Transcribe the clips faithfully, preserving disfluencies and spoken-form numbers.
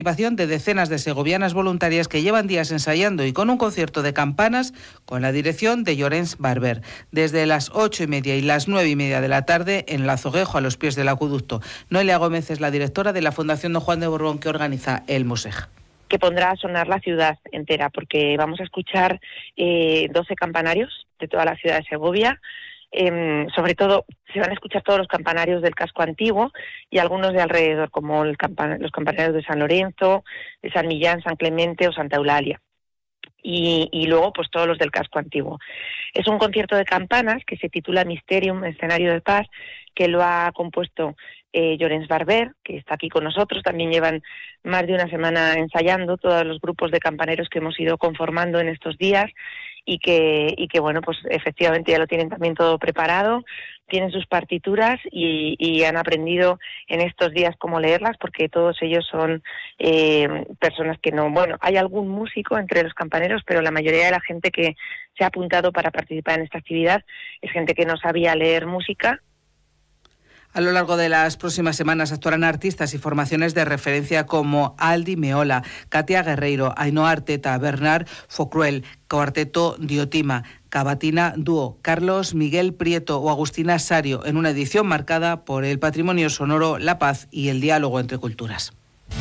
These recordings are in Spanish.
participación de decenas de segovianas voluntarias que llevan días ensayando y con un concierto de campanas con la dirección de Llorens Barber. Desde las ocho y media y las nueve y media de la tarde en el Azoguejo, a los pies del acueducto. Noelia Gómez es la directora de la Fundación Don Juan de Borbón que organiza el Musej. Que pondrá a sonar la ciudad entera, porque vamos a escuchar eh, doce campanarios de toda la ciudad de Segovia. Eh, sobre todo se van a escuchar todos los campanarios del casco antiguo y algunos de alrededor, como el campan- los campanarios de San Lorenzo, de San Millán, San Clemente o Santa Eulalia. Y, y luego pues todos los del casco antiguo. Es un concierto de campanas que se titula Mysterium, escenario de paz, que lo ha compuesto eh, Llorens Barber, que está aquí con nosotros. También llevan más de una semana ensayando todos los grupos de campaneros que hemos ido conformando en estos días y que, y que bueno, pues efectivamente ya lo tienen también todo preparado, tienen sus partituras y, y han aprendido en estos días cómo leerlas, porque todos ellos son eh, personas que no, bueno, hay algún músico entre los campaneros, pero la mayoría de la gente que se ha apuntado para participar en esta actividad es gente que no sabía leer música. A lo largo de las próximas semanas actuarán artistas y formaciones de referencia como Aldi Meola, Katia Guerreiro, Ainhoa Arteta, Bernard Focruel, Cuarteto Diotima, Cavatina Dúo, Carlos Miguel Prieto o Agustina Sario, en una edición marcada por el patrimonio sonoro, la paz y el diálogo entre culturas.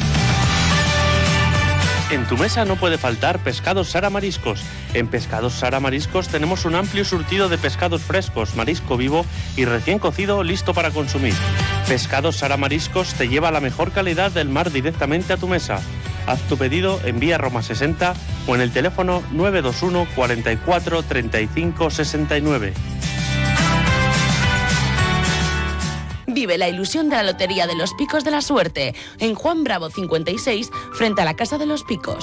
En tu mesa no puede faltar Pescados Sara Mariscos. En Pescados Sara Mariscos tenemos un amplio surtido de pescados frescos, marisco vivo y recién cocido listo para consumir. Pescados Sara Mariscos te lleva la mejor calidad del mar directamente a tu mesa. Haz tu pedido en vía Roma sesenta o en el teléfono nueve dos uno, cuarenta y cuatro, treinta y cinco, sesenta y nueve. Vive la ilusión de la Lotería de los Picos de la Suerte en Juan Bravo cincuenta y seis, frente a la Casa de los Picos.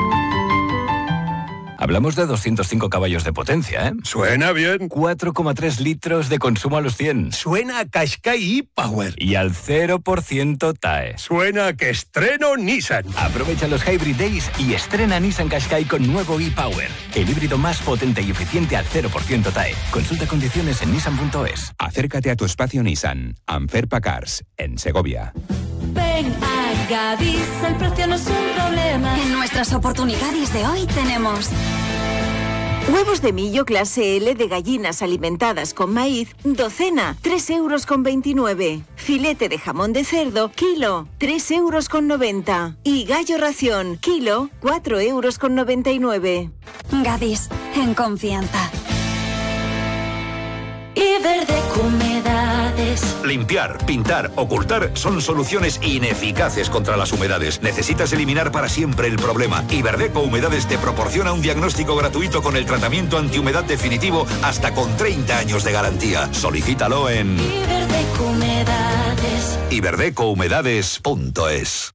Hablamos de doscientos cinco caballos de potencia, ¿eh? Suena bien. cuatro coma tres litros de consumo a los cien. Suena a Qashqai e-Power. Y al cero por ciento T A E. Suena a que estreno Nissan. Aprovecha los Hybrid Days y estrena Nissan Qashqai con nuevo e-Power. El híbrido más potente y eficiente al cero por ciento T A E. Consulta condiciones en nissan punto es. Acércate a tu espacio Nissan. Anferpa Cars, en Segovia. Ven a Gadis, el precio no es un problema. En nuestras oportunidades de hoy tenemos huevos de millo clase L de gallinas alimentadas con maíz, docena, tres euros con veintinueve. Filete de jamón de cerdo, kilo, tres euros con noventa. Y gallo ración, kilo, cuatro euros con noventa y nueve. Gadis, en confianza. Y Verdeco Humedades. Limpiar, pintar, ocultar son soluciones ineficaces contra las humedades. Necesitas eliminar para siempre el problema. Y Verdeco Humedades te proporciona un diagnóstico gratuito con el tratamiento antihumedad definitivo hasta con treinta años de garantía. Solicítalo en Iverdeco Humedades. iverdeco humedades punto es.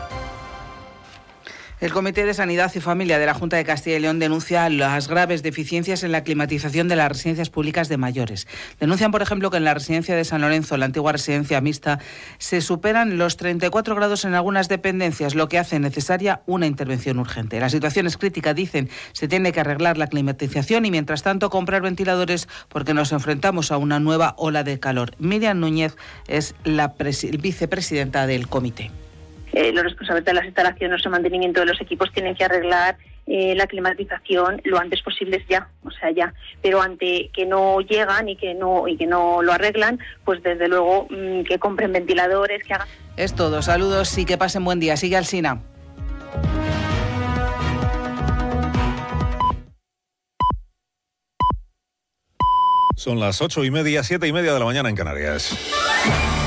El Comité de Sanidad y Familia de la Junta de Castilla y León denuncia las graves deficiencias en la climatización de las residencias públicas de mayores. Denuncian, por ejemplo, que en la residencia de San Lorenzo, la antigua residencia mixta, se superan los treinta y cuatro grados en algunas dependencias, lo que hace necesaria una intervención urgente. La situación es crítica, dicen, se tiene que arreglar la climatización y, mientras tanto, comprar ventiladores porque nos enfrentamos a una nueva ola de calor. Miriam Núñez es la presi- vicepresidenta del comité. Eh, los responsables de las instalaciones o mantenimiento de los equipos tienen que arreglar eh, la climatización lo antes posible ya, o sea ya, pero ante que no llegan y que no y que no lo arreglan, pues desde luego mmm, que compren ventiladores, que hagan. Es todo, saludos y que pasen buen día. Sigue Alsina. Son las ocho y media, siete y media de la mañana en Canarias.